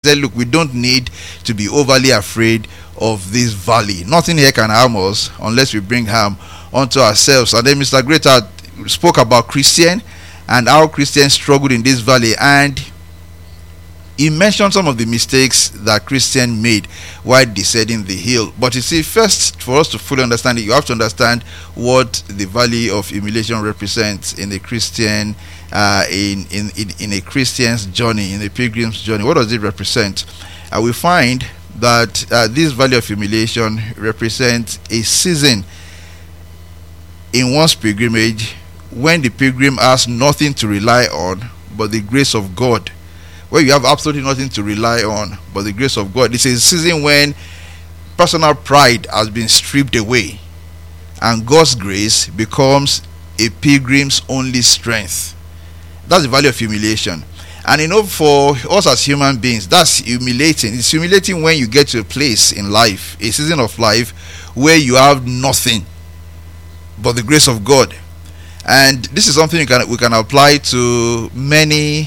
said, look, we don't need to be overly afraid of this valley. Nothing here can harm us unless we bring harm unto ourselves. And then Mr. Greater spoke about Christian and how Christians struggled in this valley, and he mentioned some of the mistakes that Christian made while descending the hill. But you see, first, for us to fully understand it, you have to understand what the valley of humiliation represents in a Christian, in a Christian's journey, in a pilgrim's journey. What does it represent? We find that this valley of humiliation represents a season in one's pilgrimage when the pilgrim has nothing to rely on but the grace of God. Where you have absolutely nothing to rely on but the grace of God. This is a season when personal pride has been stripped away, and God's grace becomes a pilgrim's only strength. That's the value of humiliation. And for us as human beings, that's humiliating. It's humiliating when you get to a place in life, a season of life, where you have nothing but the grace of God. And this is something we can apply to many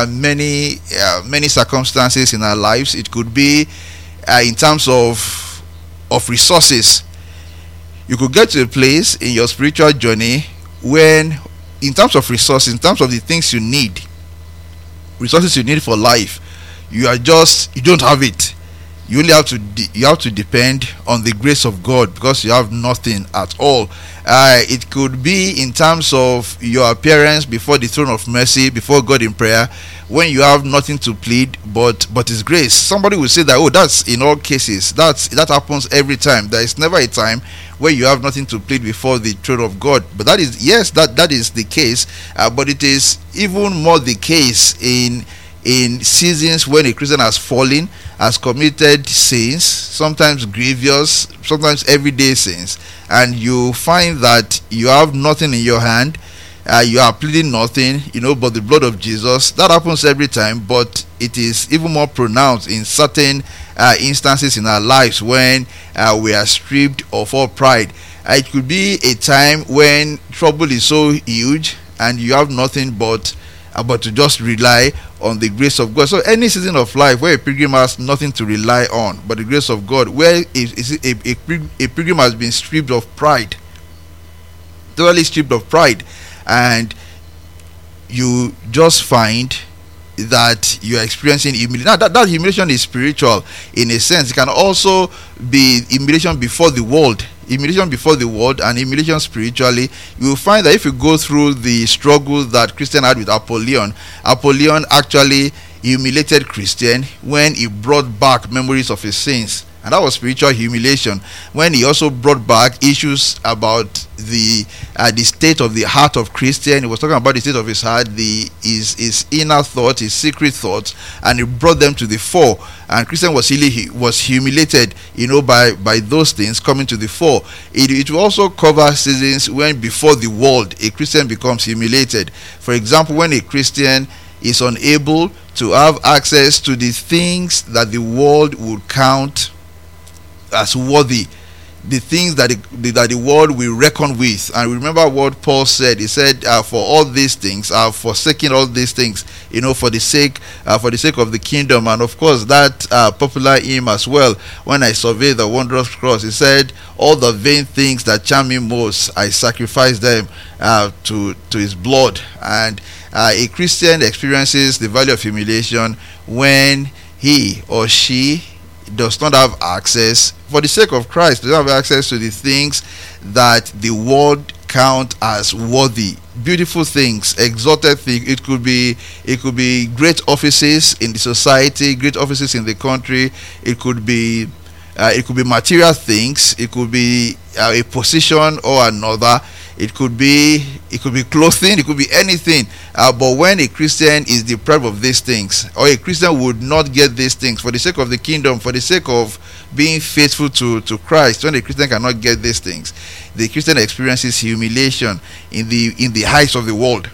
circumstances in our lives. It could be in terms of resources. You could get to a place in your spiritual journey when, in terms of resources, in terms of the things you need, resources you need for life, you don't have it. You only have to depend on the grace of God because you have nothing at all. It could be in terms of your appearance before the throne of mercy, before God in prayer, when you have nothing to plead but His grace. Somebody will say that, oh, that's in all cases. That happens every time. There is never a time where you have nothing to plead before the throne of God. But that is the case. But it is even more the case in seasons when a Christian has fallen, has committed sins, sometimes grievous, sometimes everyday sins, and you find that you have nothing in your hand, you are pleading nothing, but the blood of Jesus. That happens every time, but it is even more pronounced in certain instances in our lives when we are stripped of all pride. It could be a time when trouble is so huge and you have nothing but to just rely on the grace of God. So any season of life where a pilgrim has nothing to rely on but the grace of God, where a pilgrim has been stripped of pride, totally stripped of pride, and you just find that you are experiencing humiliation. Now that humiliation is spiritual in a sense. It can also be humiliation before the world. Humiliation before the world and humiliation spiritually. You will find that if you go through the struggle that Christian had with Apollyon actually humiliated Christian when he brought back memories of his sins. And that was spiritual humiliation. When he also brought back issues about the state of the heart of Christian. He was talking about the state of his heart, his inner thoughts, his secret thoughts, and he brought them to the fore. And Christian was humiliated, by those things coming to the fore. It will also cover seasons when before the world a Christian becomes humiliated. For example, when a Christian is unable to have access to the things that the world would count as worthy, the things that the world will reckon with. And remember what Paul said. He said, for all these things, forsaking all these things, for the sake of the kingdom. And of course that popular hymn as well, when I survey the wondrous cross, he said, all the vain things that charm me most, I sacrifice them to his blood. And a Christian experiences the value of humiliation when he or she does not have access, for the sake of Christ, does not have access to the things that the world count as worthy, beautiful things, exalted things. It could be great offices in the society, great offices in the country. It could be material things. It could be a position or another. It could be clothing. It could be anything. But when a Christian is deprived of these things, or a Christian would not get these things for the sake of the kingdom, for the sake of being faithful to Christ, when a Christian cannot get these things, the Christian experiences humiliation in the heights of the world.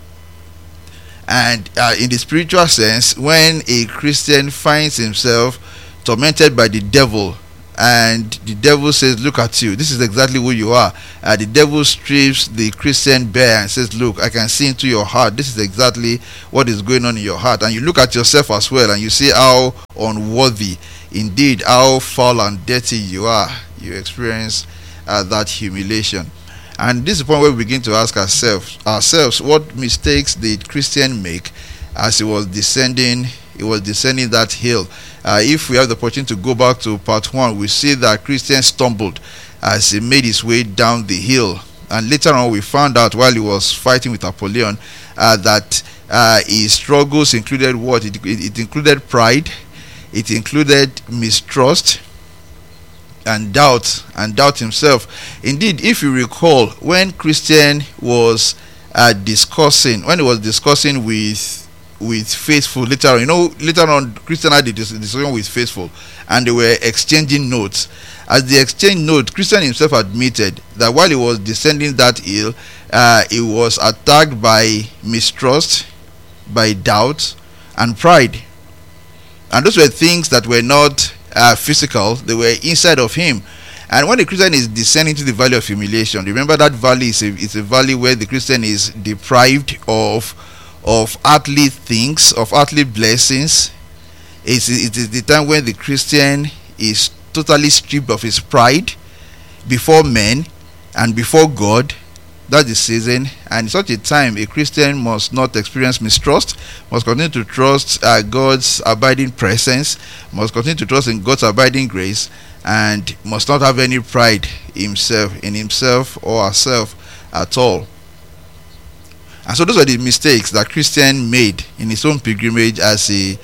And in the spiritual sense, when a Christian finds himself tormented by the devil, and the devil says, look at you, this is exactly who you are. The devil strips the Christian bare and says, look, I can see into your heart, this is exactly what is going on in your heart. And you look at yourself as well, and you see how unworthy, indeed how foul and dirty you are. You experience that humiliation. And this is the point where we begin to ask ourselves, what mistakes did Christian make as he was descending that hill? If we have the opportunity to go back to part 1, we see that Christian stumbled as he made his way down the hill. And later on, we found out while he was fighting with Apollyon that his struggles included what? It included pride, it included mistrust, and doubt himself. Indeed, if you recall, when Christian was discussing with Faithful later on, Christian had a discussion with Faithful, and they were exchanging notes. As they exchanged notes, Christian himself admitted that while he was descending that hill, he was attacked by mistrust, by doubt, and pride. And those were things that were not physical, they were inside of him. And when the Christian is descending to the valley of humiliation, remember that valley is a valley where the Christian is deprived of earthly things, of earthly blessings. It is the time when the Christian is totally stripped of his pride before men and before God. That's the season. And in such a time, a Christian must not experience mistrust, must continue to trust God's abiding presence, must continue to trust in God's abiding grace, and must not have any pride in himself or herself at all. And so those are the mistakes that Christian made in his own pilgrimage as he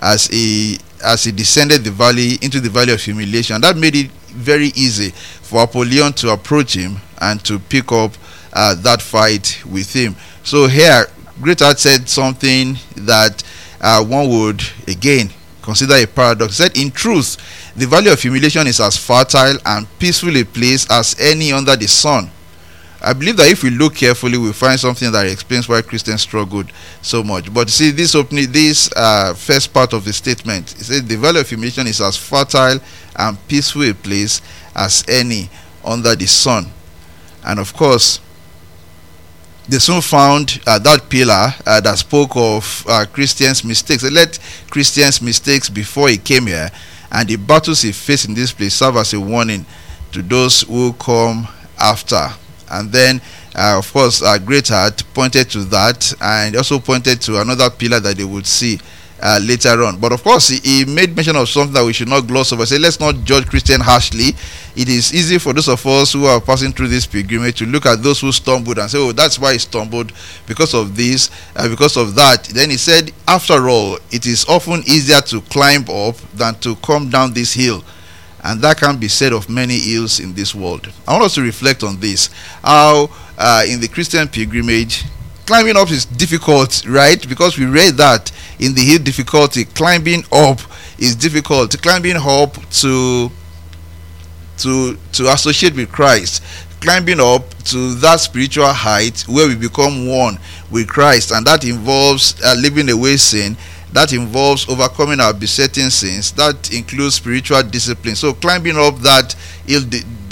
descended into the valley of humiliation. That made it very easy for Apollyon to approach him and to pick up that fight with him. So here, Greatheart said something that one would again consider a paradox. He said, in truth, the valley of humiliation is as fertile and peaceful a place as any under the sun. I believe that if we look carefully, we'll find something that explains why Christians struggled so much. But see, this first part of the statement, it says the valley of humiliation is as fertile and peaceful a place as any under the sun. And of course, they soon found that pillar that spoke of Christians' mistakes. They let Christians' mistakes before he came here, and the battles he faced in this place serve as a warning to those who come after. And then, of course, Greatheart pointed to that, and also pointed to another pillar that they would see later on. But of course, he made mention of something that we should not gloss over. Say, let's not judge Christian harshly. It is easy for those of us who are passing through this pilgrimage to look at those who stumbled and say, oh, that's why he stumbled, because of this, because of that. Then he said, after all, it is often easier to climb up than to come down this hill. And that can be said of many hills in this world. I want us to reflect on this. How in the Christian pilgrimage, climbing up is difficult, right? Because we read that in the hill difficulty, climbing up is difficult. Climbing up to associate with Christ. Climbing up to that spiritual height where we become one with Christ. And that involves living away sin. That involves overcoming our besetting sins. That includes spiritual discipline. So climbing up that hill,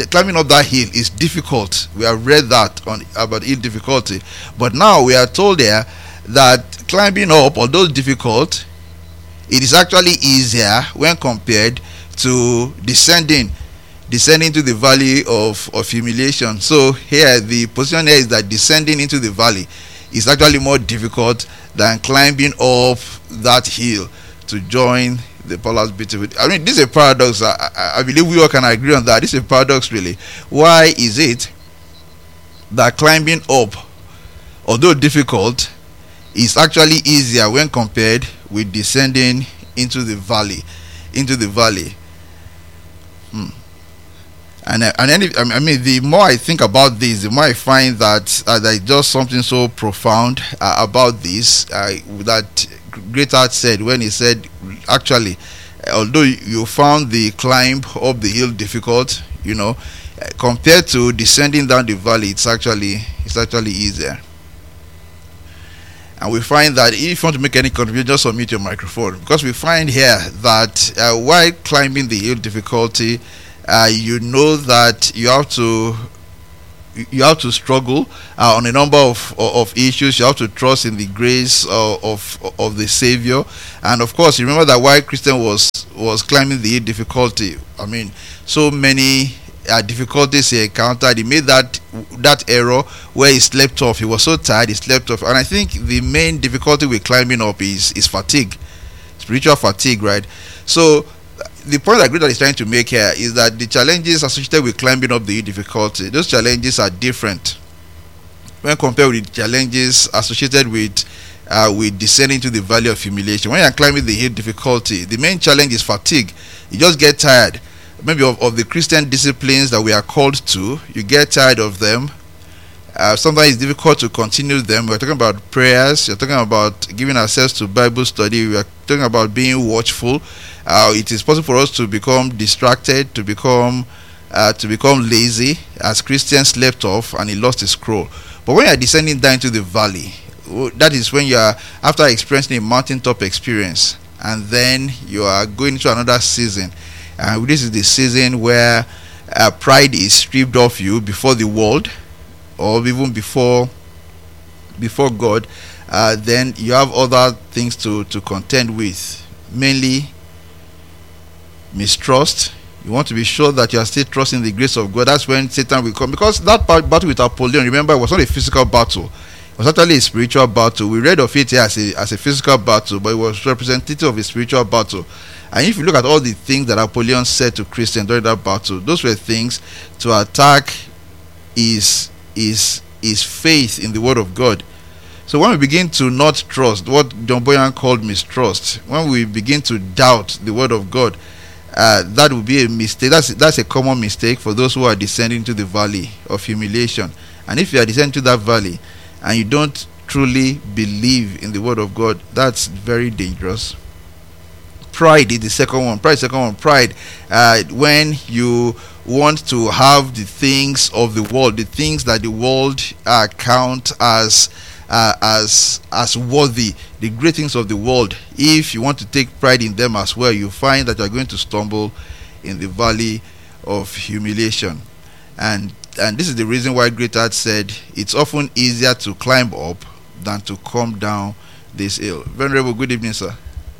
is difficult. We have read that about hill difficulty. But now we are told there that climbing up, although difficult, it is actually easier when compared to descending to the valley of humiliation. So here the position here is that descending into the valley is actually more difficult than climbing up that hill to join the palace beautiful. I mean, this is a paradox. I believe we all can agree on that. This is a paradox, really. Why is it that climbing up, although difficult, is actually easier when compared with descending into the valley? The more I think about this, the more I find that there is just something so profound about this that Greatheart said when he said, actually, although you found the climb up the hill difficult, compared to descending down the valley, it's actually easier. And we find that if you want to make any contribution, just unmute your microphone, because we find here that while climbing the hill difficulty you know that you have to struggle on a number of issues. You have to trust in the grace of the Savior, and of course, you remember that while Christian was climbing the difficulty, I mean, so many difficulties he encountered. He made that error where he slept off. He was so tired, he slept off, and I think the main difficulty with climbing up is fatigue, spiritual fatigue, right? So the point that Greta is trying to make here is that the challenges associated with climbing up the difficulty, those challenges are different when compared with the challenges associated with descending to the valley of humiliation. When you're climbing the hill difficulty, the main challenge is fatigue. You just get tired. Maybe of the Christian disciplines that we are called to, you get tired of them. Sometimes it's difficult to continue them. We're talking about prayers. You're talking about giving ourselves to Bible study. We are talking about being watchful. It is possible for us to become distracted, to become lazy, as Christian slept off and he lost his scroll. But when you are descending down into the valley, that is when you are, after experiencing a mountaintop experience, and then you are going into another season. This is the season where pride is stripped off you before the world, or even before God. Then you have other things to contend with, mainly mistrust. You want to be sure that you are still trusting the grace of God. That's when Satan will come, because that battle with Apollyon, remember, it was not a physical battle. It was actually a spiritual battle. We read of it here as a physical battle, but it was representative of a spiritual battle. And if you look at all the things that Apollyon said to Christians during that battle, those were things to attack his faith in the word of God. So when we begin to not trust, what John Boyan called mistrust, when we begin to doubt the word of God, that will be a mistake. That's a common mistake for those who are descending to the valley of humiliation. And if you are descending to that valley and you don't truly believe in the word of God, that's very dangerous. Pride is the second one. Pride. When you want to have the things of the world, the things that the world count as worthy, the great things of the world, if you want to take pride in them as well, you find that you are going to stumble in the valley of humiliation. And this is the reason why Greatheart said it's often easier to climb up than to come down this hill. Venerable, good evening, sir.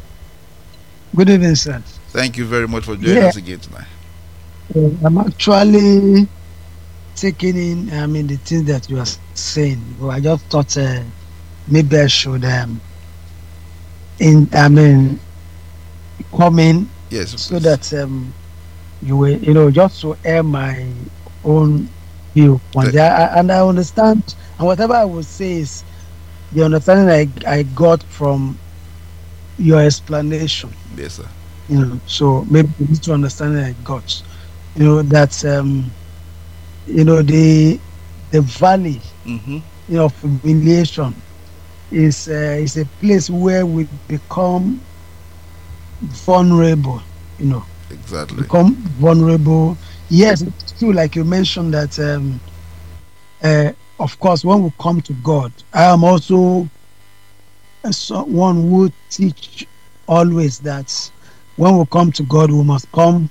Good evening, sir. Thank you very much for joining us again tonight. I'm actually taking in, the things that you are saying. Well, I just thought maybe I should, come in, yes, so that you will, just to air my own view. And I understand, and whatever I will say is the understanding I got from your explanation. Yes, sir. So maybe you need to understand that I got, that the valley, of humiliation is a place where we become vulnerable. Exactly. Become vulnerable. Yes, it's true. Like you mentioned that, of course, when we come to God, I am also someone who teach always that when we come to God, we must come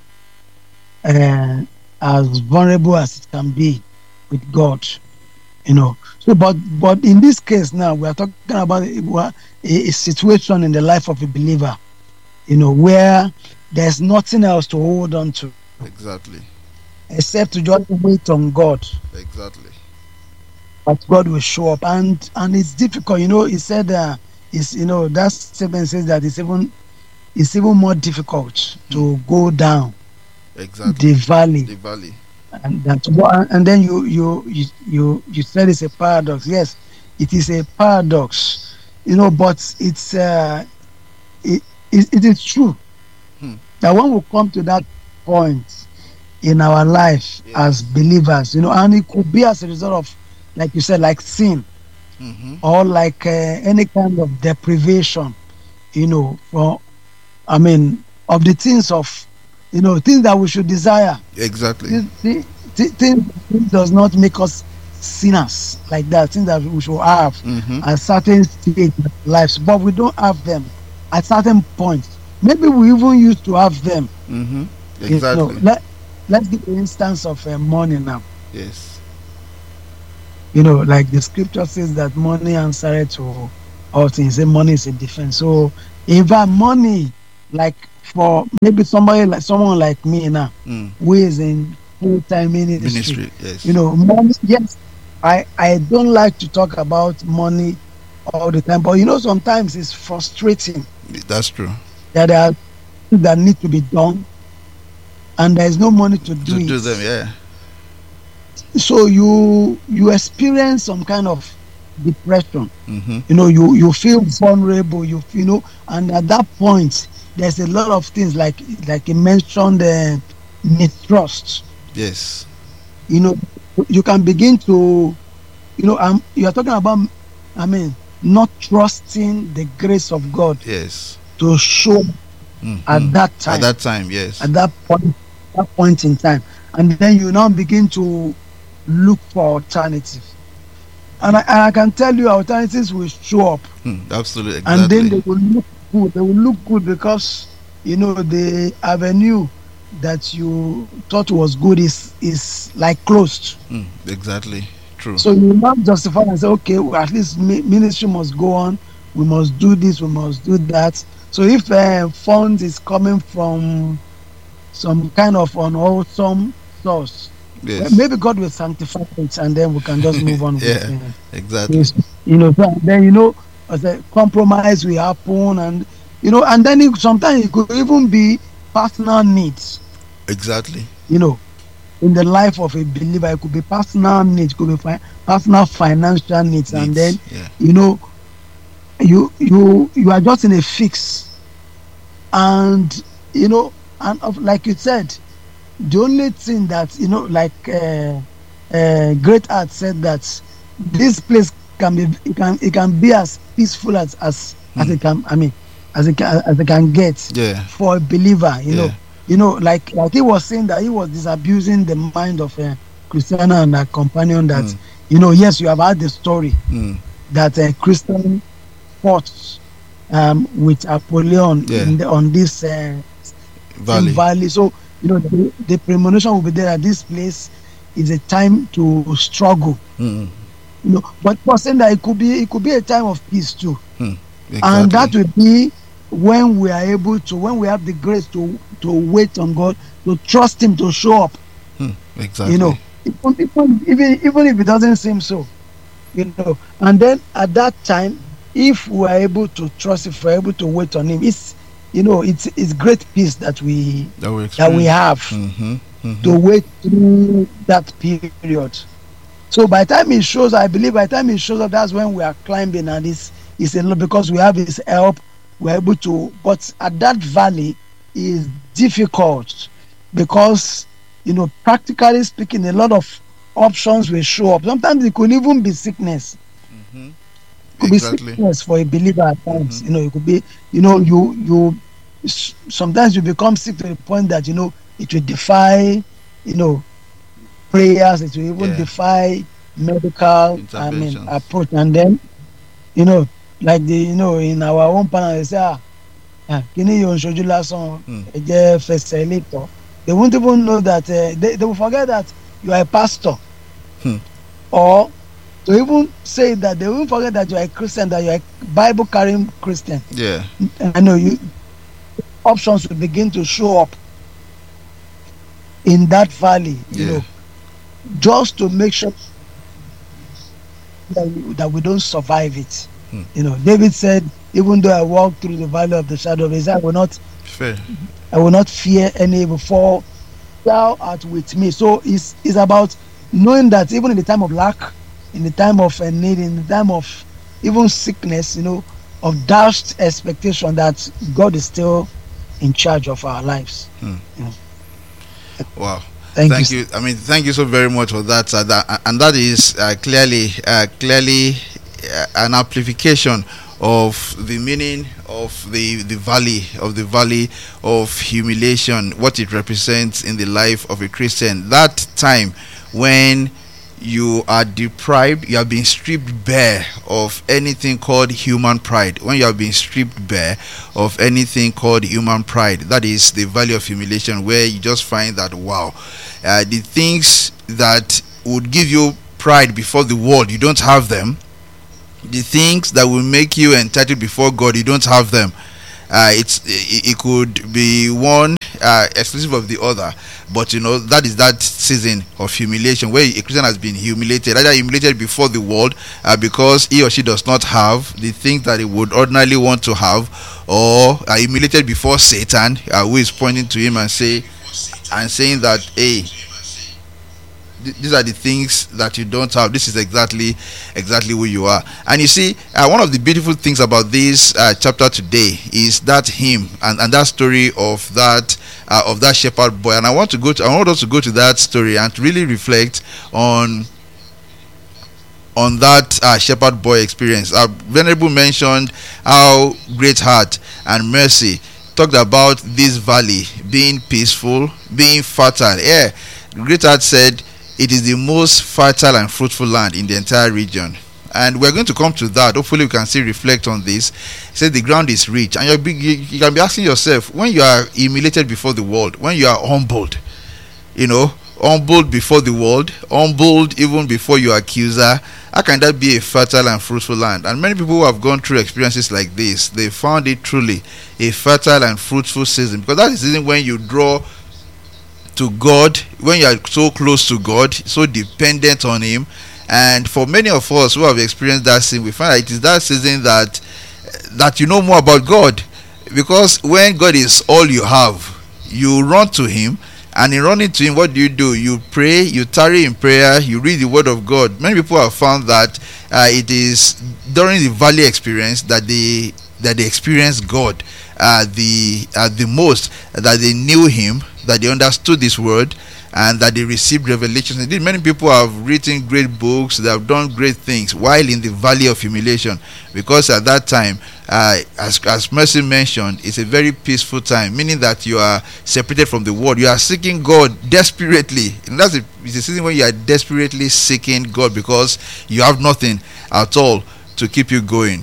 as vulnerable as it can be with God, So, but in this case now, we are talking about a situation in the life of a believer, where there's nothing else to hold on to. Exactly. Except to just wait on God. Exactly. But God will show up, and it's difficult. He said that that statement says that it's even more difficult to go down the valley. And then you said it's a paradox. Yes, it is a paradox, but it is true that when we come to that point in our life as believers, and it could be as a result of, like you said, like sin, or like any kind of deprivation, of the things of, things that we should desire. Exactly. Things does not make us sinners like that. Things that we should have at certain stage in lives, but we don't have them at certain points. Maybe we even used to have them. Exactly. let's give the instance of money now. Yes. Like the scripture says that money answered to all things. Say money is a defense. So if money, like for maybe someone like me now, who is in full-time ministry, yes. Money, yes, I don't like to talk about money all the time, but sometimes it's frustrating. That's true. That there are things that need to be done, and there is no money to do them. Yeah. So you experience some kind of depression. You feel vulnerable. And at that point, there's a lot of things like you mentioned, mistrust. Yes. You can begin to, you are talking about, not trusting the grace of God. Yes. To show at that time. At that time, yes. At that point in time, and then you now begin to look for alternatives, and I can tell you alternatives will show up. Absolutely. Exactly. And then they will look good. They will look good because the avenue that you thought was good is like closed. Exactly. True. So you not justify and say, okay, well, at least ministry must go on. We must do this. We must do that. So if funds is coming from some kind of unwholesome source, yes. Maybe God will sanctify it, and then we can just move on. Yeah, with exactly. Then as a compromise will happen, and and then sometimes it could even be personal needs. Exactly. In the life of a believer, it could be personal needs, it could be personal financial needs, and then you are just in a fix, and and like you said, the only thing that Great Heart said, that this place it can be as peaceful as it can, as it can get for a believer. Like he was saying that he was disabusing the mind of Christiana and her companion, that yes, you have heard the story that Christian fought with Apollyon on this valley. So the premonition will be there that this place is a time to struggle. But for saying that it could be a time of peace too. Exactly. And that will be when we are able to, when we have the grace to wait on God, to trust Him to show up. Exactly. Even if it doesn't seem so, and then at that time, if we are able to trust, if we're able to wait on Him, it's great peace that we have to wait through that period. So by the time He shows, I believe by the time He shows up, that's when we are climbing, and it's a lot, because we have His help. We're able to, but at that valley is difficult, because practically speaking, a lot of options will show up. Sometimes it could even be sickness. It could be sickness for a believer at times. It could be, you sometimes you become sick to the point that it will defy prayers. It will even defy medical approach. And then like in our own panel, they say, kini yo nsoju lasan eje fese later. They won't even know that they will forget that you are a pastor, or to even say that they will forget that you are a Christian, that you are a Bible carrying Christian. I know options will begin to show up in that valley, just to make sure that we don't survive it. David said, even though I walk through the valley of the shadow of Isaiah, I will not fear any evil, for thou art with me. So it's about knowing that even in the time of lack, in the time of need, in the time of even sickness, of dashed expectation, that God is still in charge of our lives. Wow. Thank you. Thank you so very much for that. And that is clearly an amplification of the meaning of the valley of humiliation, what it represents in the life of a Christian. That time when you are deprived, you have been stripped bare of anything called human pride. When you have been stripped bare of anything called human pride, that is the valley of humiliation, where you just find that, wow, the things that would give you pride before the world, you don't have them. The things that will make you entitled before God, you don't have them. It could be one exclusive of the other, but that is that season of humiliation where a Christian has been humiliated, either humiliated before the world because he or she does not have the things that he would ordinarily want to have, or humiliated before Satan, who is pointing to him and saying that, hey, these are the things that you don't have. This is exactly who you are. And you see, one of the beautiful things about this chapter today is that hymn and that story of that shepherd boy. And I want us to go to that story and to really reflect on that shepherd boy experience. Venerable mentioned how great heart and mercy talked about this valley being peaceful, being fertile. Yeah, great heart said it is the most fertile and fruitful land in the entire region. And we're going to come to that. Hopefully we can still reflect on this. He said the ground is rich. And you can be asking yourself, when you are humiliated before the world, when you are humbled, humbled before the world, humbled even before your accuser, how can that be a fertile and fruitful land? And many people who have gone through experiences like this, they found it truly a fertile and fruitful season, because that is the season when you draw to God, when you are so close to God, so dependent on Him. And for many of us who have experienced that season, we find that it is that season that you know more about God, because when God is all you have, you run to Him. And in running to Him, what do? You pray, you tarry in prayer, you read the Word of God. Many people have found that it is during the valley experience that they experience God the most, that they knew Him, that they understood His Word, and that they received revelations. Indeed, many people have written great books, they have done great things while in the valley of humiliation, because at that time, as Mercy mentioned, it's a very peaceful time, meaning that you are separated from the world. You are seeking God desperately, and it's a season when you are desperately seeking God because you have nothing at all to keep you going.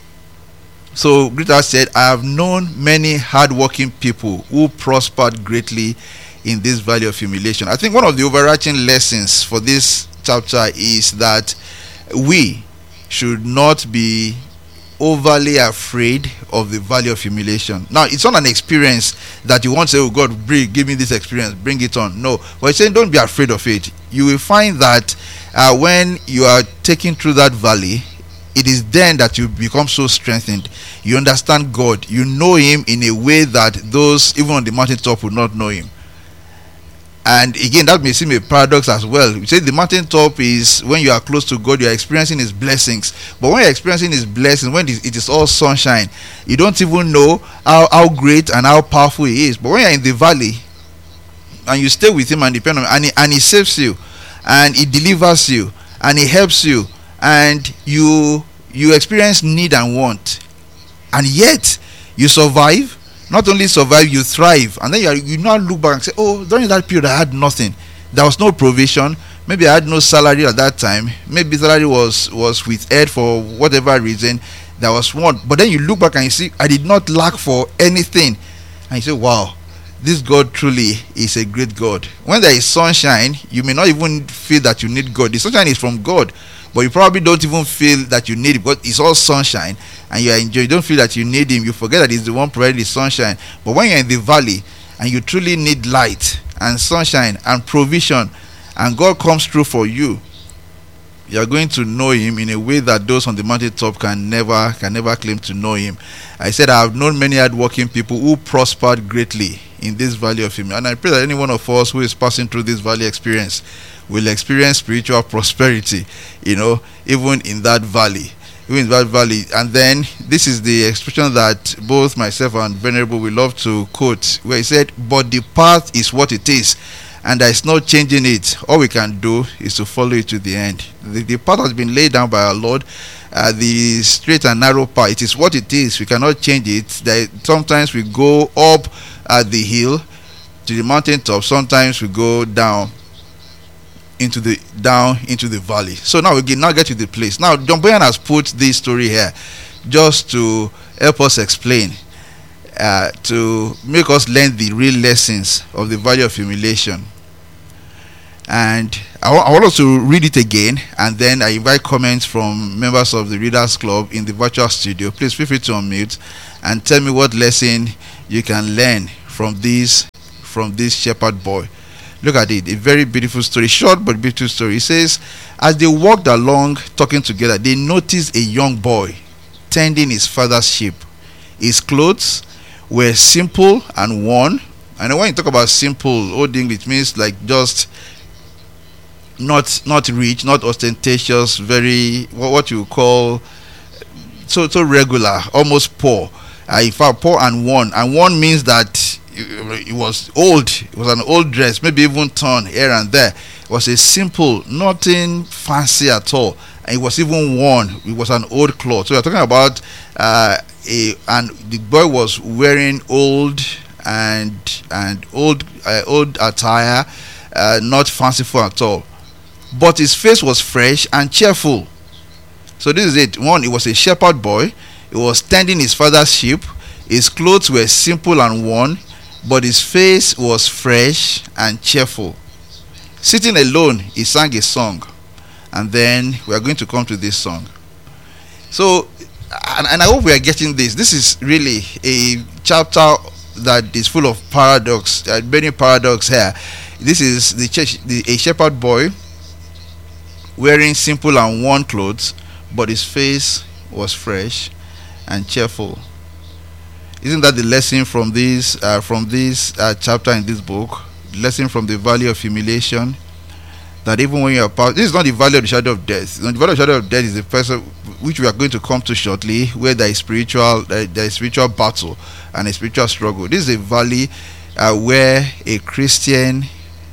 So Greta said, I have known many hardworking people who prospered greatly in this valley of humiliation. I think one of the overarching lessons for this chapter is that we should not be overly afraid of the valley of humiliation. Now, it's not an experience that you want to say, oh God, give me this experience, bring it on. No, but it's saying don't be afraid of it. You will find that when you are taken through that valley, it is then that you become so strengthened. You understand God. You know Him in a way that those even on the mountaintop would not know Him. And again, that may seem a paradox as well. We say the mountaintop is when you are close to God, you are experiencing His blessings. But when you're experiencing His blessings, when it is all sunshine, you don't even know how great and how powerful He is. But when you're in the valley and you stay with Him and depend on Him, and He saves you, and He delivers you, and He helps you, and you experience need and want, and yet you survive. Not only survive, you thrive. And then you now look back and say, oh, during that period I had nothing. There was no provision. Maybe I had no salary at that time. Maybe salary was withheld for whatever reason. There was one. But then you look back and you see, I did not lack for anything. And you say, wow, this God truly is a great God. When there is sunshine, you may not even feel that you need God. The sunshine is from God, but you probably don't even feel that you need it because it's all sunshine and you are enjoying. You don't feel that you need Him. You forget that He's the one providing the sunshine. But when you're in the valley and you truly need light and sunshine and provision, and God comes through for you, you are going to know Him in a way that those on the mountaintop can never claim to know Him. I said I have known many hardworking people who prospered greatly in this valley of Him, and I pray that any one of us who is passing through this valley experience will experience spiritual prosperity, even in that valley. And then this is the expression that both myself and Venerable will love to quote, where he said, but the path is what it is, and there is no changing it. All we can do is to follow it to the end. The path has been laid down by our Lord, the straight and narrow path. It is what it is. We cannot change it. Sometimes we go up the hill to the mountaintop, sometimes we go down. into the valley. So now we now get to the place. Now John Bunyan has put this story here just to help us explain, to make us learn the real lessons of the valley of humiliation. And I want us to read it again, and then I invite comments from members of the Readers Club in the virtual studio. Please feel free to unmute and tell me what lesson you can learn from this shepherd boy. Look at it, a very beautiful story, short but beautiful story. It says, as they walked along talking together, they noticed a young boy tending his father's sheep. His clothes were simple and worn. And when you talk about simple, Old English means like just not rich, not ostentatious, very what you call so regular, almost poor. In fact, poor and worn. And worn means that it was old. It was an old dress, maybe even torn here and there. It was a simple, nothing fancy at all. And it was even worn. It was an old cloth. So we're talking about and the boy was wearing old old attire, not fanciful at all. But his face was fresh and cheerful. So this is it. One, it was a shepherd boy. He was tending his father's sheep. His clothes were simple and worn, but his face was fresh and cheerful. Sitting alone, he sang a song. And then we are going to come to this song. So, and I hope we are getting this. This is really a chapter that is full of paradox. There are many paradox here. This is a shepherd boy wearing simple and worn clothes, but his face was fresh and cheerful. Isn't that the lesson from this chapter in this book? The lesson from the valley of humiliation. That even when you are this is not the valley of the shadow of death. The valley of the shadow of death is the person which we are going to come to shortly, where there is spiritual battle and a spiritual struggle. This is a valley where a Christian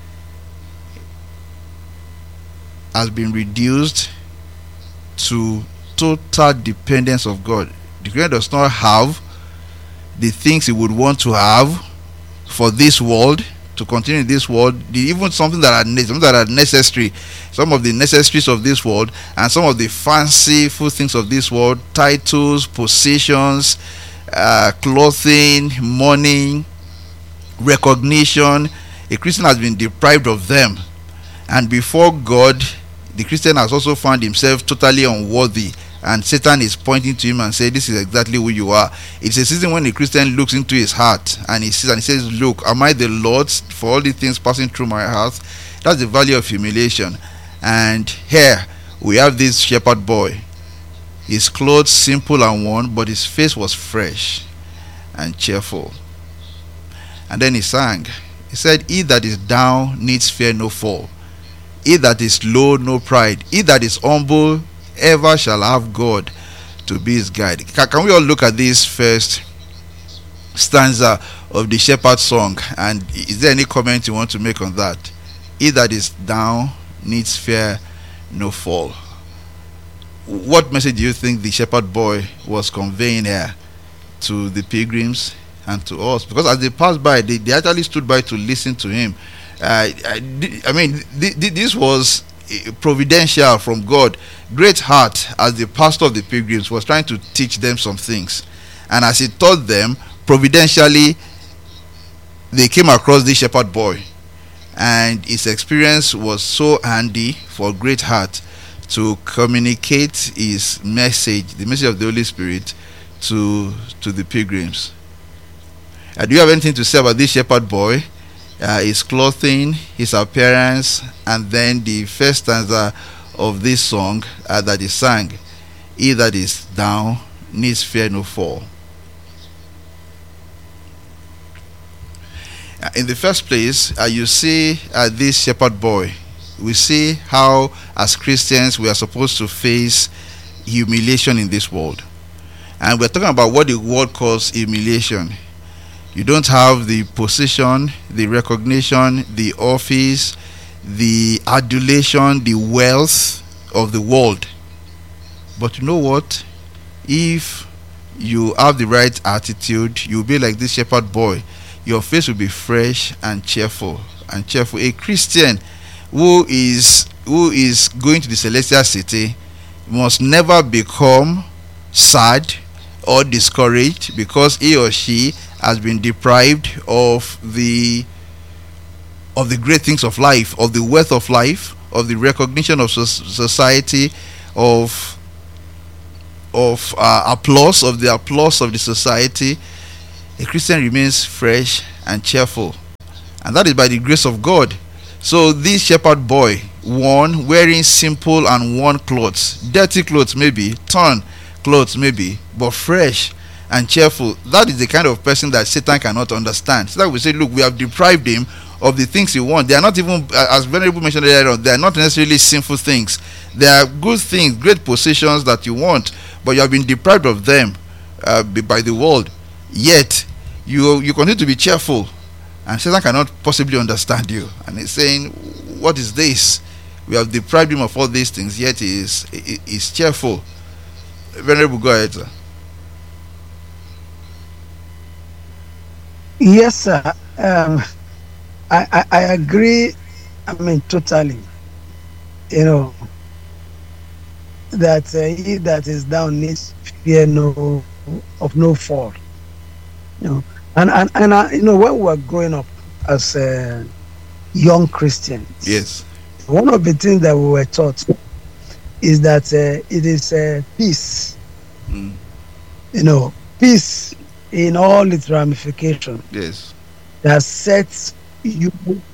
has been reduced to total dependence of God. The Christian does not have the things he would want to have for this world, to continue in this world, even something that are necessary, some of the necessaries of this world, and some of the fanciful things of this world, titles, positions, clothing, money, recognition. A Christian has been deprived of them, and before God, the Christian has also found himself totally unworthy, and Satan is pointing to him and saying, this is exactly who you are. It's a season when the Christian looks into his heart and he sees and he says, look, am I the Lord's for all these things passing through my heart? That's the valley of humiliation. And here we have this shepherd boy. His clothes simple and worn, but his face was fresh and cheerful. And then he sang. He said, he that is down needs fear no fall. He that is low, no pride. He that is humble ever shall have God to be his guide. Can we all look at this first stanza of the shepherd song, and is there any comment you want to make on that? He that is down needs fear no fall. What message do you think the shepherd boy was conveying here to the pilgrims and to us? Because as they passed by, they actually stood by to listen to him. This was providential from God. Great heart, as the pastor of the pilgrims, was trying to teach them some things, and as he taught them providentially, they came across this shepherd boy, and his experience was so handy for Great Heart to communicate his message, the message of the Holy Spirit, to the pilgrims. Do you have anything to say about this shepherd boy? His clothing, his appearance, and then the first stanza of this song that he sang, he that is down needs fear no fall. In the first place, you see this shepherd boy. We see how as Christians we are supposed to face humiliation in this world, and we're talking about what the world calls humiliation. You don't have the position, the recognition, the office, the adulation, the wealth of the world. But you know what? If you have the right attitude, you'll be like this shepherd boy. Your face will be fresh and cheerful. A Christian who is going to the celestial city must never become sad or discouraged because he or she has been deprived of the great things of life, of the wealth of life, of the recognition of society, of applause, of the applause of the society. A Christian remains fresh and cheerful, and that is by the grace of God. So this shepherd boy, one wearing simple and worn clothes, dirty clothes maybe, torn clothes maybe, but fresh and cheerful, that is the kind of person that Satan cannot understand. So that we say, look, we have deprived him of the things he wants. They are not even, as Venerable mentioned earlier on, they are not necessarily sinful things. They are good things, great possessions that you want, but you have been deprived of them by the world. Yet you continue to be cheerful, and Satan cannot possibly understand you. And he's saying, what is this? We have deprived him of all these things, yet he is cheerful. Venerable, go ahead, sir. Yes, sir. I agree. I mean, totally. You know that he that is down needs fear no fall. You know, and you know, when we were growing up as young Christians, yes, one of the things that we were taught is that it is peace. You know, peace in all its ramifications. Yes, that sets you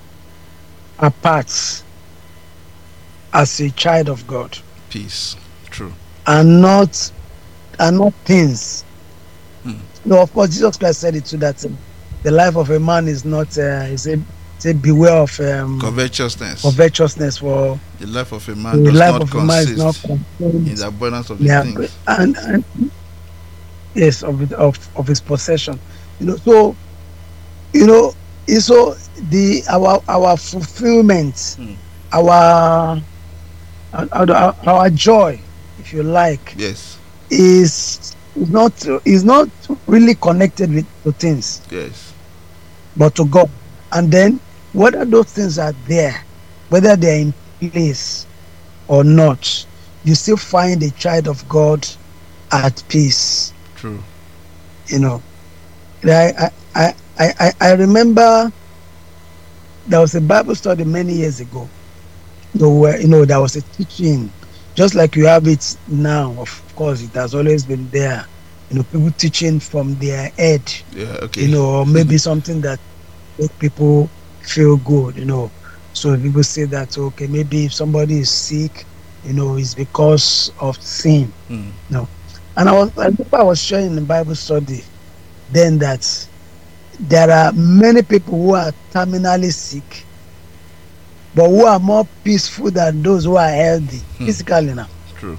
apart as a child of God. Peace, true, and not things. No, of course, Jesus Christ said it too, that the life of a man is not. He said, beware of covetousness. For the life of a man does not consist in the abundance of the things. And yes, of his possession. You know, so you know, so our fulfillment, our joy, if you like, yes, is not really connected to things, yes, but to God. And then whether those things are there, whether they're in place or not, you still find a child of God at peace. True. You know, I remember there was a Bible study many years ago where, you know, there was a teaching just like you have it now. Of course, it has always been there. You know, people teaching from their head. Yeah, okay. You know, or maybe something that make people feel good. You know, so people say that, okay, maybe if somebody is sick, you know, it's because of sin. No, and I remember I was sharing in the Bible study then that there are many people who are terminally sick, but who are more peaceful than those who are healthy physically now. True.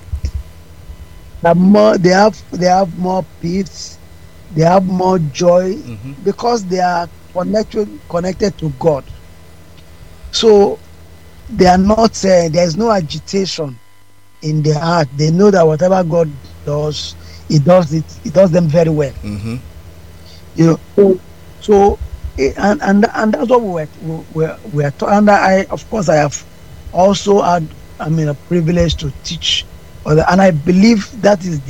They have more peace, they have more joy, because they are connected to God. So they are not there is no agitation in their heart. They know that whatever God does, He does them very well. You know, so and that's what we are taught. And I have also had, I mean, a privilege to teach other, and I believe that is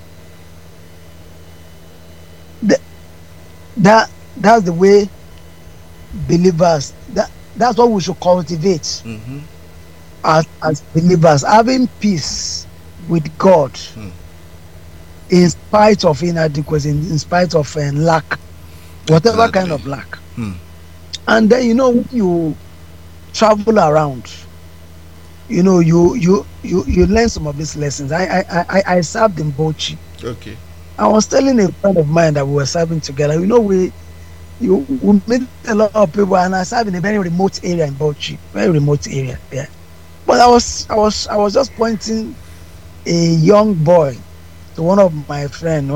that's the way believers, that's what we should cultivate as believers, having peace with God in spite of inadequacy, in spite of lack, whatever kind of lack. And then, you know, when you travel around, you know, you learn some of these lessons. I served in Bauchi. Okay. I was telling a friend of mine that we were serving together. You know, we meet a lot of people, and I serve in a very remote area in Bauchi, very remote area. Yeah. But I was just pointing a young boy to one of my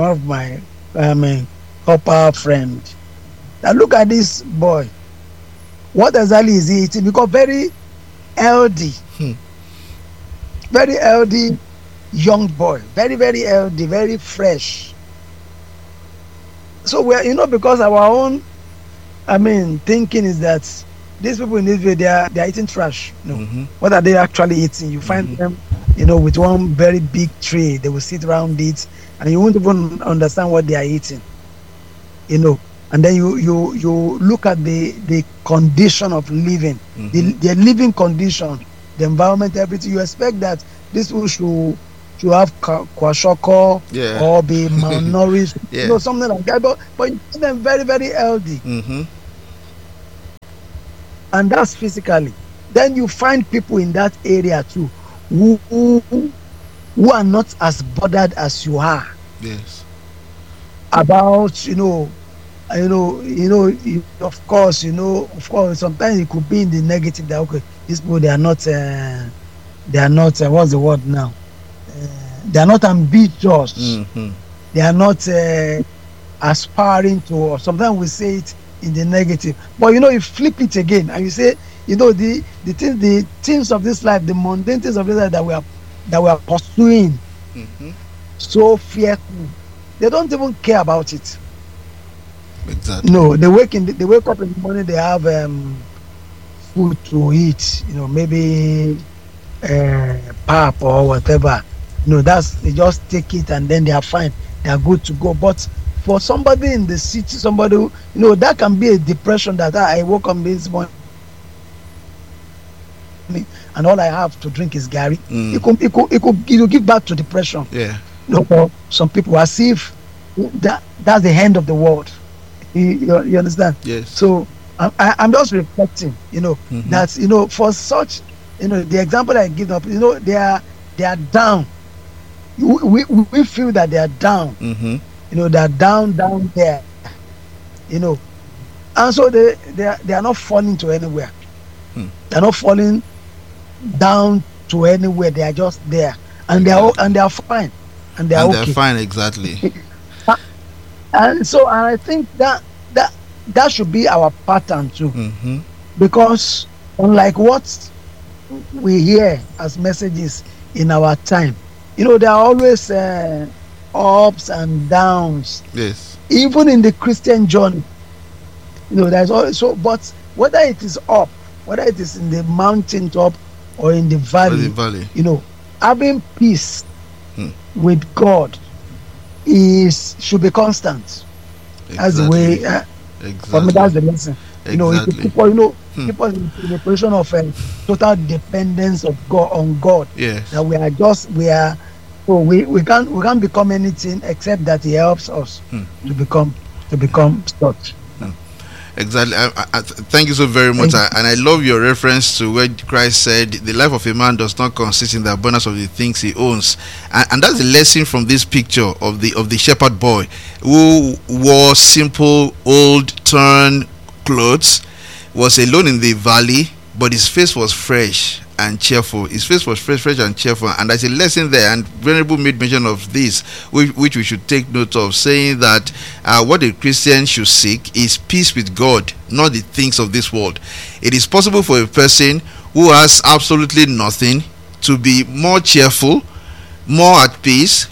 copper friend. Now look at this boy. What exactly is he eating? Because very healthy, very healthy young boy, very healthy, very fresh. So we're, you know, because our own, I mean, thinking is that these people in this video, they are eating trash. No, Mm-hmm. what are they actually eating? You find them, with one very big tray. They will sit around it, and you won't even understand what they are eating. And then you look at the condition of living, the living condition, the environment, everything. You expect that these people should have kwashiorkor or be malnourished, something like that. But you see them very, very healthy. Mm-hmm. And that's physically. Then you find people in that area too who are not as bothered as you are. Yes. About of course, sometimes it could be in the negative that, okay, these people, they are not what's the word now? They are not ambitious. Mm-hmm. They are not aspiring to, or sometimes we say it in the negative. But you flip it again and you say, the things of this life, the mundane things of this life that we are pursuing, so fearful. They don't even care about it. Exactly. No, they wake up in the morning, they have food to eat, maybe pap or whatever. They just take it and then they are fine. They are good to go. But for somebody in the city, somebody who, that can be a depression, that I woke up this morning and all I have to drink is Gary. It could give back to depression. Yeah. For some people, as if that's the end of the world. You understand? Yes. So I'm just reflecting, that for such, the example I give up, they are down. We feel that they are down. They are down there. And so they are not falling to anywhere. They are not falling down to anywhere. They are just there, and they are fine, and they are okay. They're fine, exactly. And so I think that should be our pattern too, because unlike what we hear as messages in our time, there are always ups and downs. Yes. Even in the Christian journey, there's always so. But whether it is up, whether it is in the mountain top or in the valley, having peace with God should be constant. Exactly. That's the way. Exactly. For me, that's the lesson. Exactly. People, people in the position of total dependence of God on God. Yes. That we can't become anything except that He helps us to become such. Exactly. Thank you so very much. And I love your reference to where Christ said, "The life of a man does not consist in the abundance of the things he owns." And that's the lesson from this picture of the shepherd boy who wore simple old torn clothes, was alone in the valley, but his face was fresh and cheerful. His face was fresh and cheerful. And there's a lesson there, and Venerable made mention of this, which we should take note of, saying that what a Christian should seek is peace with God, not the things of this world. It is possible for a person who has absolutely nothing to be more cheerful, more at peace,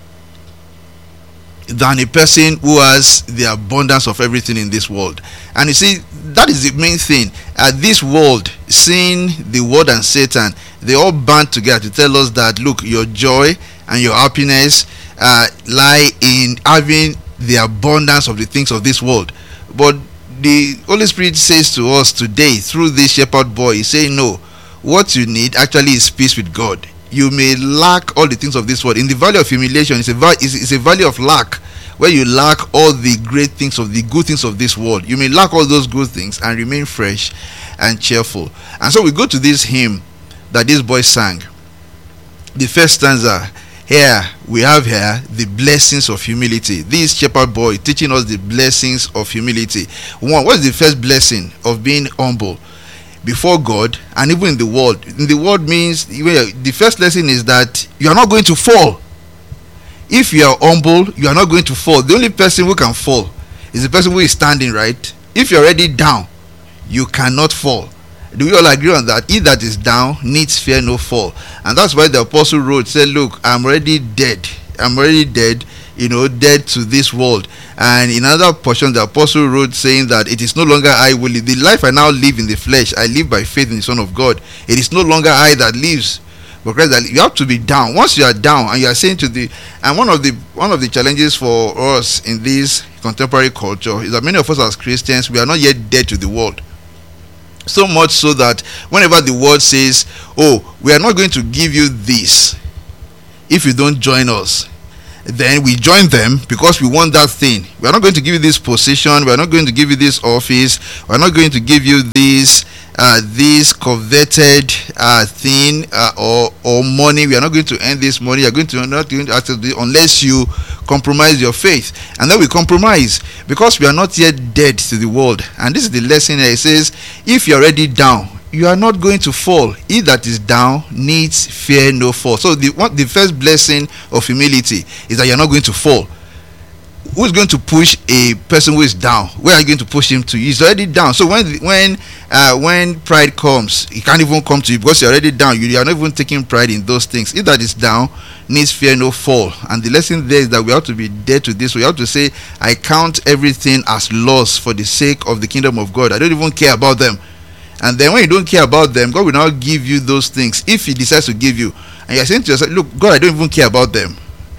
than a person who has the abundance of everything in this world. And you see, that is the main thing. This world, seeing the world and Satan, they all band together to tell us that, look, your joy and your happiness lie in having the abundance of the things of this world. But the Holy Spirit says to us today, through this shepherd boy, he's saying, no, what you need actually is peace with God. You may lack all the things of this world. In the valley of humiliation, it's a valley of lack, where you lack all the great things of the good things of this world. You may lack all those good things and remain fresh and cheerful. And so we go to this hymn that this boy sang. The first stanza, we have the blessings of humility. This shepherd boy teaching us the blessings of humility. One, what is the first blessing of being humble before God and even in the world? In the world means, the first lesson is that you are not going to fall. If you are humble, you are not going to fall. The only person who can fall is the person who is standing, right? If you're already down, you cannot fall. Do we all agree on that? He that is down needs fear no fall. And that's why the apostle wrote, said, look, I'm already dead. dead to this world. And in another portion, the apostle wrote saying that it is no longer I who live. The life I now live in the flesh, I live by faith in the Son of God. It is no longer I that lives, but Christ that. You have to be down. Once you are down and you are saying and one of the challenges for us in this contemporary culture is that many of us as Christians, we are not yet dead to the world. So much so that whenever the world says, oh, we are not going to give you this if you don't join us, then we join them because we want that thing. We are not going to give you this position, we are not going to give you this office, we are not going to give you this coveted thing or money. We are not going to earn this money. You are not going to access this unless you compromise your faith. And then we compromise because we are not yet dead to the world. And this is the lesson here. It says, if you are already down, you are not going to fall. He that is down needs fear no fall. So the first blessing of humility is that you are not going to fall. Who is going to push a person who is down? Where are you going to push him to? He's already down. So when pride comes, he can't even come to you because you're already down. You are not even taking pride in those things. He that is down needs fear no fall. And the lesson there is that we have to be dead to this. We have to say, I count everything as loss for the sake of the kingdom of God. I don't even care about them. And then when you don't care about them, God will now give you those things if he decides to give you. And you're saying to yourself, look, God, I don't even care about them.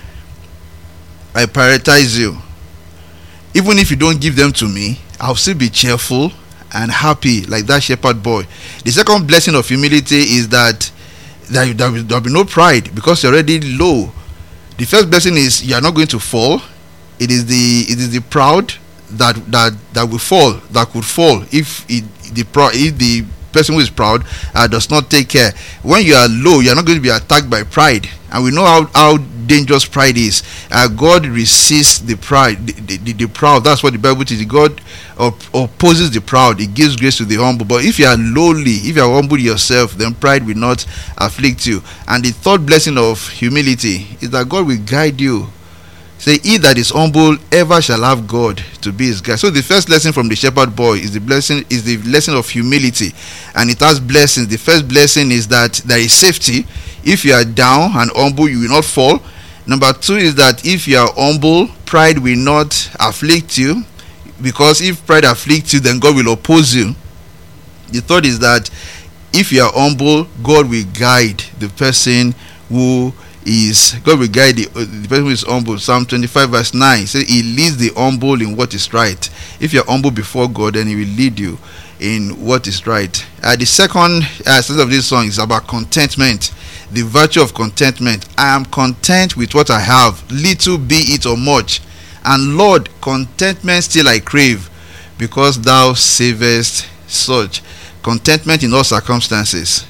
I prioritize you. Even if you don't give them to me, I'll still be cheerful and happy like that shepherd boy. The second blessing of humility is that there will be no pride because you're already low. The first blessing is you are not going to fall. It is the proud that will fall, that could fall if the person who is proud does not take care. When you are low, you are not going to be attacked by pride. And we know how dangerous pride is. God resists the pride, the proud. That's what the Bible teaches. God opposes the proud. He gives grace to the humble. But if you are lowly, if you are humble yourself, then pride will not afflict you. And the third blessing of humility is that God will guide you. Say, he that is humble ever shall have God to be his guide. So the first lesson from the shepherd boy is the lesson of humility, and it has blessings. The first blessing is that there is safety. If you are down and humble, you will not fall. Number two is that if you are humble, pride will not afflict you, because if pride afflicts you, then God will oppose you. The third is that if you are humble, God will guide the person who is. God will guide the person who is humble. Psalm 25 verse 9 says he leads the humble in what is right. If you are humble before God, then he will lead you in what is right. The second sense of this song is about contentment. The virtue of contentment. I am content with what I have, little be it or much. And Lord, contentment still I crave, because thou savest such. Contentment in all circumstances.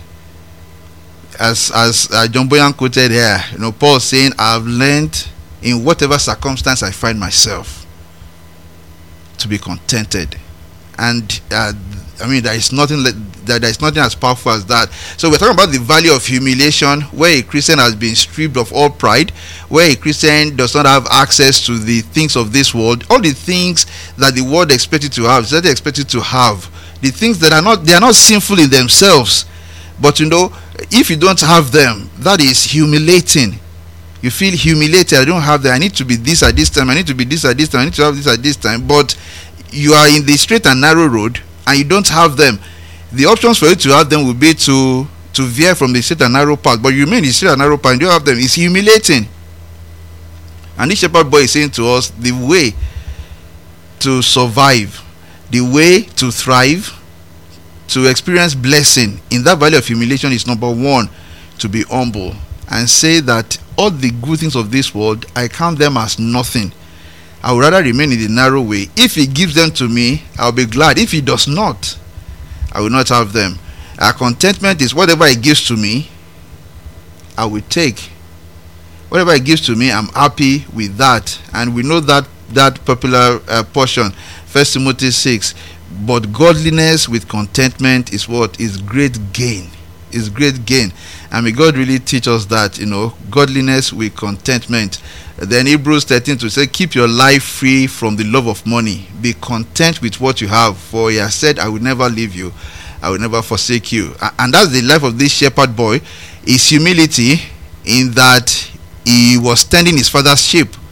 As John Boyan quoted here, Paul saying, I have learned in whatever circumstance I find myself to be contented. And there is nothing as powerful as that. So we're talking about the value of humiliation, where a Christian has been stripped of all pride, where a Christian does not have access to the things of this world, all the things that the world expects you to have, that they expect you to have, the things that they are not sinful in themselves, but if you don't have them, that is humiliating. You feel humiliated. I don't have that. I need to be this at this time. I need to be this at this time. I need to have this at this time. But you are in the straight and narrow road and you don't have them. The options for you to have them will be to veer from the straight and narrow path. But you remain in the straight and narrow path and you don't have them. It's humiliating. And this shepherd boy is saying to us, the way to survive, the way to thrive, to experience blessing in that valley of humiliation is, number one, to be humble and say that all the good things of this world, I count them as nothing. I would rather remain in the narrow way. If he gives them to me, I'll be glad. If he does not, I will not have them. Contentment is whatever he gives to me, I will take. Whatever he gives to me, I'm happy with that. And we know that popular portion, 1 Timothy 6. But godliness with contentment is what? Is great gain. Is great gain. And may God really teach us that, godliness with contentment. Then Hebrews 13 to say, keep your life free from the love of money. Be content with what you have. For he has said, I will never leave you. I will never forsake you. And that's the life of this shepherd boy. Is humility in that he was tending his father's sheep.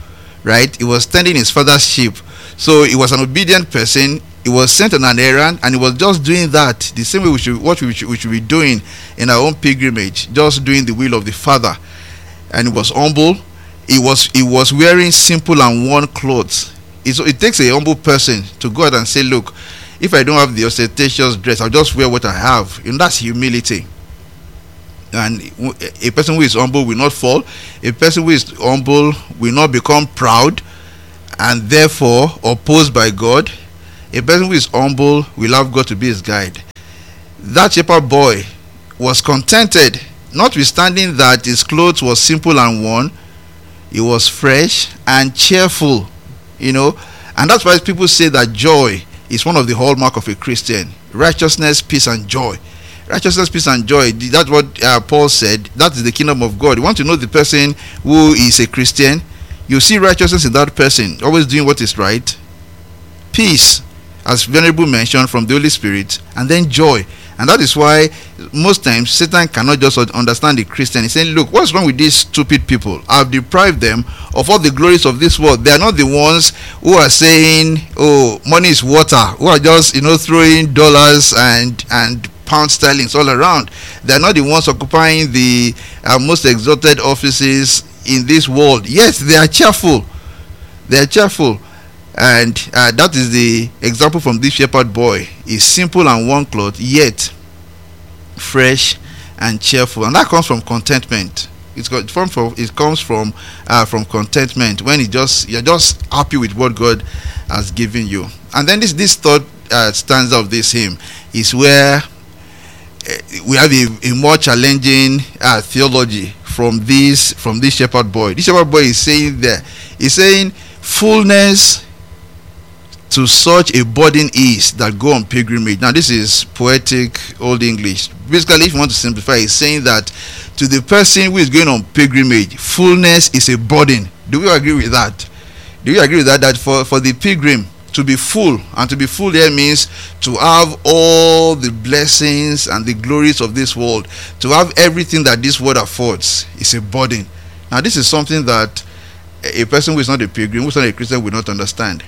right? He was tending his father's sheep. So he was an obedient person. He was sent on an errand, and he was just doing that the same way we should be doing in our own pilgrimage, just doing the will of the Father. And he was humble. He was wearing simple and worn clothes. It takes a humble person to go out and say, look, if I don't have the ostentatious dress, I'll just wear what I have. And that's humility. And a person who is humble will not fall. A person who is humble will not become proud and therefore opposed by God. A person who is humble will have God to be his guide. That shepherd boy was contented, notwithstanding that his clothes was simple and worn. He was fresh and cheerful, and that's why people say that joy is one of the hallmark of a Christian. Righteousness, peace, and joy. Righteousness, peace, and joy. That's what Paul said. That is the kingdom of God. You want to know the person who is a Christian? You see righteousness in that person, always doing what is right. Peace, as Venerable mentioned, from the Holy Spirit, and then joy. And that is why most times Satan cannot just understand the Christian. He's saying, look, what's wrong with these stupid people? I've deprived them of all the glories of this world. They are not the ones who are saying, oh, money is water, who are just throwing dollars and pound sterlings all around. They are not the ones occupying the most exalted offices in this world. Yes, they are cheerful. They are cheerful. And that is the example from this shepherd boy. He's simple and worn clothes, yet fresh and cheerful, and that comes from contentment. It comes from contentment, when you're just happy with what God has given you. And then this third stanza of this hymn is where we have a more challenging theology from this shepherd boy. This shepherd boy is saying there, he's saying, fullness to such a burden is that go on pilgrimage. Now this is poetic Old English. Basically, if you want to simplify, it's saying that to the person who is going on pilgrimage, fullness is a burden. Do we agree with that? Do you agree with that? That for the pilgrim to be full, and to be full here means to have all the blessings and the glories of this world, to have everything that this world affords, is a burden. Now this is something that a person who is not a pilgrim, who is not a Christian, will not understand.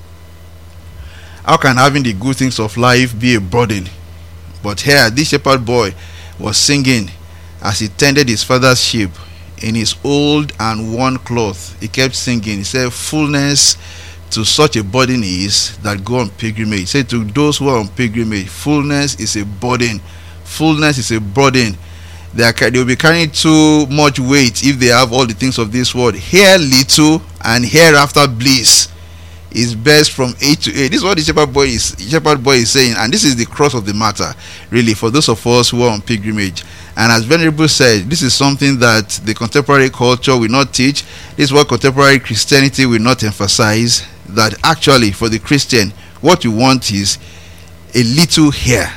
How can having the good things of life be a burden? But here, this shepherd boy was singing as he tended his father's sheep in his old and worn cloth. He kept singing. He said, fullness to such a burden is that go on pilgrimage. He said, to those who are on pilgrimage, fullness is a burden. Fullness is a burden. They will be carrying too much weight if they have all the things of this world. Here little, and hereafter bliss is best from A to A. This is what the shepherd boy is saying, and this is the crux of the matter, really, for those of us who are on pilgrimage. And as Venerable said, this is something that the contemporary culture will not teach. This is what contemporary Christianity will not emphasize, that actually for the Christian, what you want is a little here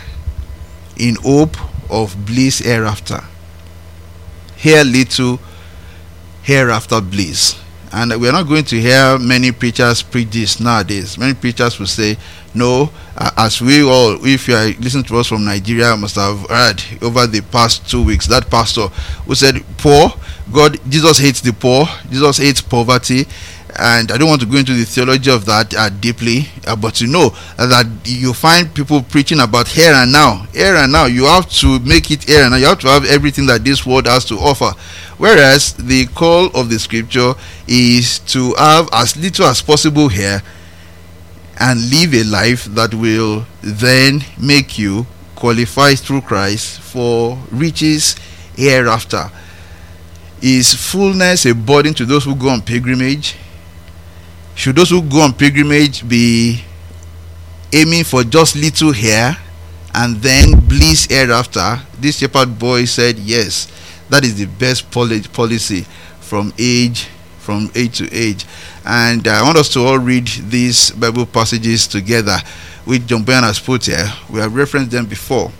in hope of bliss hereafter. Here little, hereafter bliss. And we are not going to hear many preachers preach this nowadays. Many preachers will say, no, as we all, if you are listening to us from Nigeria, must have heard over the past 2 weeks, that pastor who said, poor, Jesus hates the poor, Jesus hates poverty. And I don't want to go into the theology of that deeply, but you know that you find people preaching about here and now. Here and now, you have to make it here and now. You have to have everything that this world has to offer. Whereas the call of the scripture is to have as little as possible here and live a life that will then make you qualify through Christ for riches hereafter. Is fullness a burden to those who go on pilgrimage? Should those who go on pilgrimage be aiming for just little here and then bliss hereafter? This shepherd boy said yes, that is the best policy from age to age. And I want us to all read these Bible passages together, which John Bunyan has put here. We have referenced them before.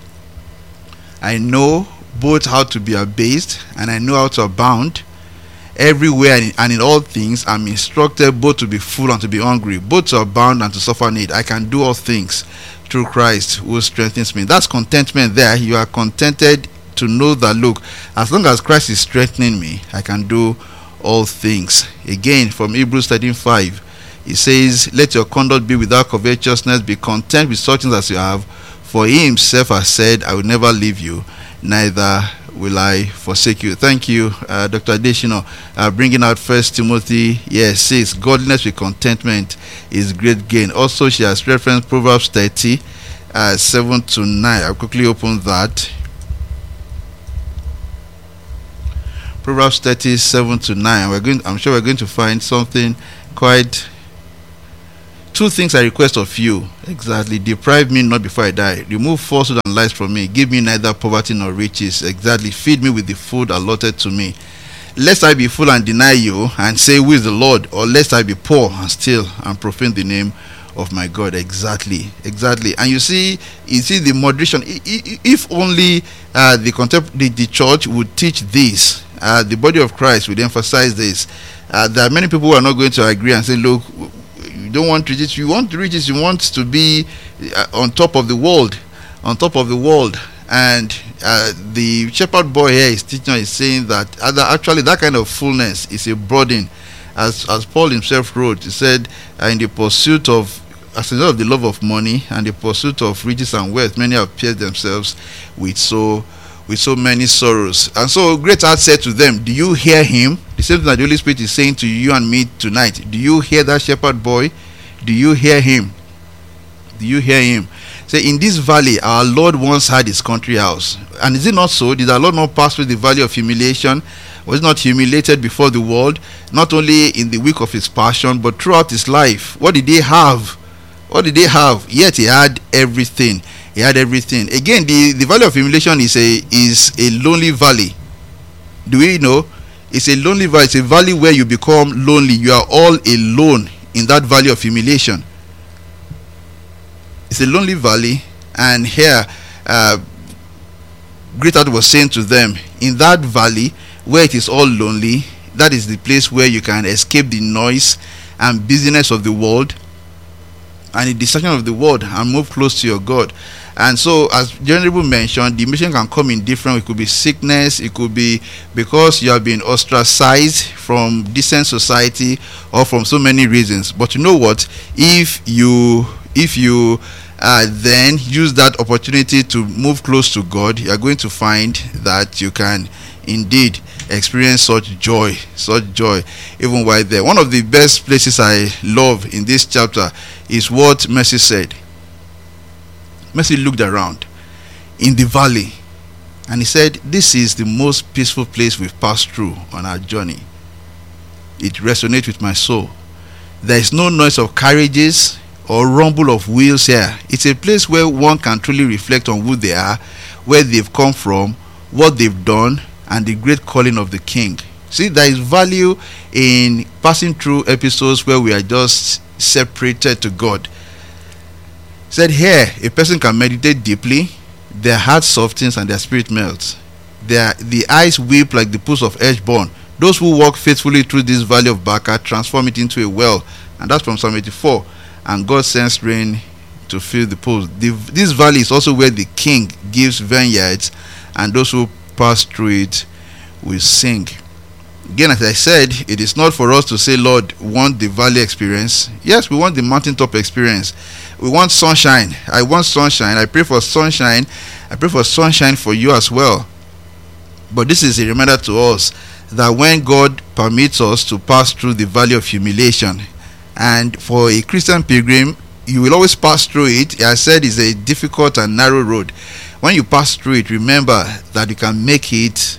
I know both how to be abased and I know how to abound. Everywhere and in all things I'm instructed both to be full and to be hungry, both to abound and to suffer need. I can do all things through Christ who strengthens me. That's contentment there. You are contented to know that, look, as long as Christ is strengthening me, I can do all things. Again, from Hebrews 13:5, it says, let your conduct be without covetousness, be content with such things as you have, for he himself has said, I will never leave you, neither will I forsake you. Thank you, Dr. Adeshino, bringing out 1 Timothy 6, godliness with contentment is great gain. Also, she has referenced Proverbs 30, 7 to 9. I'll quickly open that. Proverbs 30, 7 to 9. I'm sure we're going to find something quite. Two things I request of you, exactly. Deprive me not before I die. Remove falsehood and lies from me. Give me neither poverty nor riches. Exactly. Feed me with the food allotted to me. Lest I be full and deny you and say, who is the Lord? Or lest I be poor and steal and profane the name of my God. Exactly. And you see the moderation. If only the church would teach this, the body of Christ would emphasize this. There are many people who are not going to agree and say, look, you don't want riches, you want riches, you want to be on top of the world. And the shepherd boy here is teaching, is saying that actually that kind of fullness is a burden, as Paul himself wrote. He said, in the pursuit of, as a result of the love of money and the pursuit of riches and wealth, many have pierced themselves with so many sorrows. And so great heart said to them, do you hear him? The same thing that the Holy Spirit is saying to you and me tonight. Do you hear that shepherd boy? Do you hear him? Say, in this valley our Lord once had his country house. And is it not so? Did our Lord not pass through the valley of humiliation? Was he not humiliated before the world? Not only in the week of his passion, but throughout his life. What did he have? Yet he had everything. Again, the valley of humiliation is a lonely valley. Do we know? It's a lonely valley. It's a valley where you become lonely. You are all alone in that valley of humiliation. It's a lonely valley. And here, Great Heart was saying to them, in that valley where it is all lonely, that is the place where you can escape the noise and busyness of the world and the distraction of the world and move close to your God. And so, as General mentioned, the mission can come in different. It could be sickness, it could be because you have been ostracized from decent society, or from so many reasons. But you know what? If you then use that opportunity to move close to God, you are going to find that you can indeed experience such joy even while there. One of the best places I love in this chapter is what Mercy said. Mercy looked around in the valley and he said, this is the most peaceful place we've passed through on our journey. It resonates with my soul. There is no noise of carriages or rumble of wheels here. It's a place where one can truly reflect on who they are, where they've come from, what they've done, and the great calling of the King. See, there is value in passing through episodes where we are just separated to God. Said here, a person can meditate deeply, their heart softens and their spirit melts. The eyes weep like the pools of Heshbon. Those who walk faithfully through this valley of Baca transform it into a well. And that's from Psalm 84. And God sends rain to fill the pools. This valley is also where the King gives vineyards, and those who pass through it will sing. Again, as I said, it is not for us to say, Lord, we want the valley experience. Yes, we want the mountaintop experience. We want sunshine. I want sunshine. I pray for sunshine. I pray for sunshine for you as well. But this is a reminder to us that when God permits us to pass through the valley of humiliation, and for a Christian pilgrim, you will always pass through it. I said it's a difficult and narrow road. When you pass through it, remember that you can make it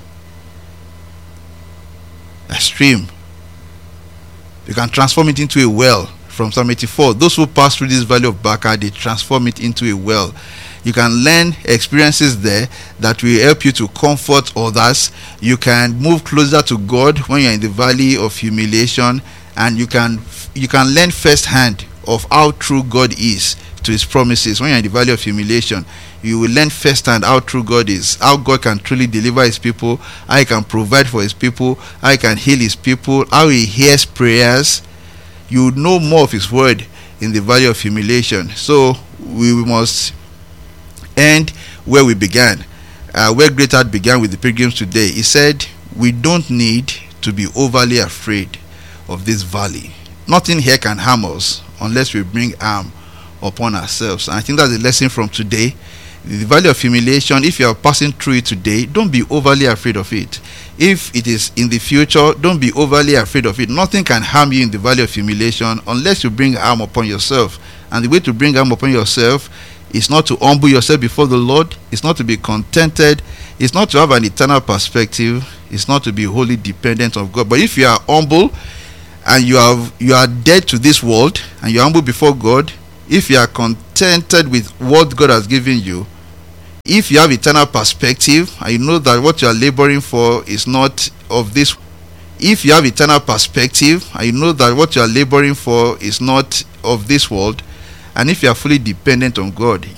a stream. You can transform it into a well. From Psalm 84, those who pass through this valley of Baca, they transform it into a well. You can learn experiences there that will help you to comfort others. You can move closer to God when you're in the valley of humiliation, and you can learn firsthand of how true God is to his promises. When you're in the valley of humiliation, you will learn firsthand how true God is, how God can truly deliver his people, how he can provide for his people, how he can heal his people, how he hears prayers. You know more of his word in the valley of humiliation. So we must end where we began, where Great Heart began with the pilgrims today. He said, we don't need to be overly afraid of this valley. Nothing here can harm us unless we bring harm upon ourselves. And I think that's the lesson from today. The valley of humiliation, if you are passing through it today, don't be overly afraid of it. If it is in the future, don't be overly afraid of it. Nothing can harm you in the valley of humiliation unless you bring harm upon yourself. And the way to bring harm upon yourself is not to humble yourself before the Lord. It's not to be contented. It's not to have an eternal perspective. It's not to be wholly dependent on God. But if you are humble and you are dead to this world and you are humble before God, if you are contented with what God has given you, if you have eternal perspective and you know that what you are laboring for is not of this, if you have eternal perspective and you know that what you are laboring for is not of this world, and if you are fully dependent on God,